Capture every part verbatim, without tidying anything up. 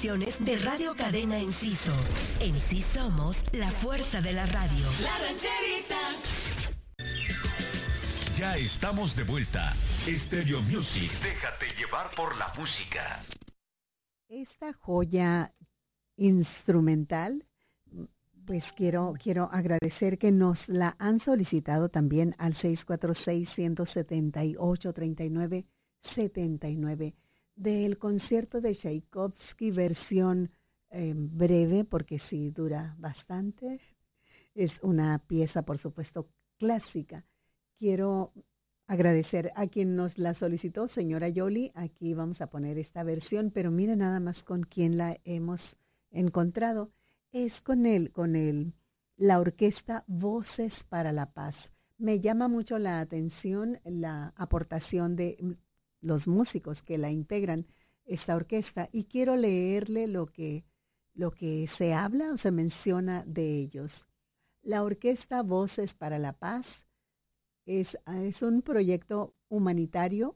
estaciones de Radio Cadena en sí. En sí somos la fuerza de la radio. La Rancherita. Ya estamos de vuelta. Stereo Music. Déjate llevar por la música. Esta joya instrumental, pues quiero, quiero agradecer que nos la han solicitado también al seis cuatro seis, uno siete ocho, tres nueve siete nueve del concierto de Tchaikovsky, versión eh, breve, porque sí dura bastante. Es una pieza, por supuesto, clásica. Quiero agradecer a quien nos la solicitó, señora Yoli. Aquí vamos a poner esta versión, pero mire nada más con quién la hemos encontrado. Es con el, con el, la orquesta Voces para la Paz. Me llama mucho la atención la aportación de los músicos que la integran, esta orquesta, y quiero leerle lo que, lo que se habla o se menciona de ellos. La orquesta Voces para la Paz es, es un proyecto humanitario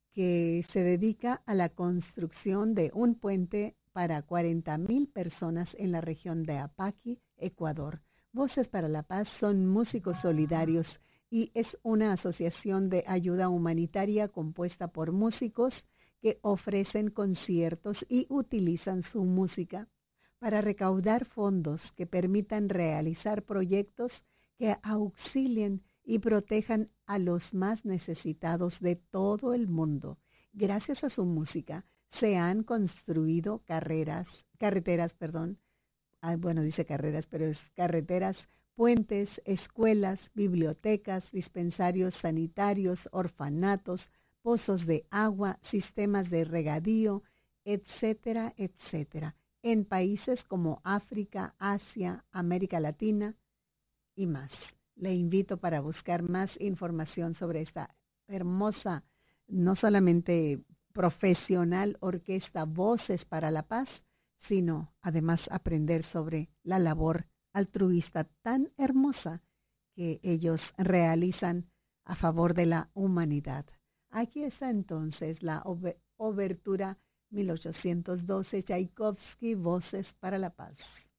que se dedica a la construcción de un puente para cuarenta mil personas en la región de Apaqui, Ecuador. Voces para la Paz son músicos solidarios y es una asociación de ayuda humanitaria compuesta por músicos que ofrecen conciertos y utilizan su música para recaudar fondos que permitan realizar proyectos que auxilien y protejan a los más necesitados de todo el mundo. Gracias a su música se han construido carreras, carreteras, perdón, ah, bueno, dice carreras, pero es carreteras, puentes, escuelas, bibliotecas, dispensarios sanitarios, orfanatos, pozos de agua, sistemas de regadío, etcétera, etcétera, en países como África, Asia, América Latina y más. Le invito para buscar más información sobre esta hermosa, no solamente profesional orquesta Voces para la Paz, sino además aprender sobre la labor altruista tan hermosa que ellos realizan a favor de la humanidad. Aquí está entonces la obertura mil ochocientos doce, Tchaikovsky, Voces para la Paz.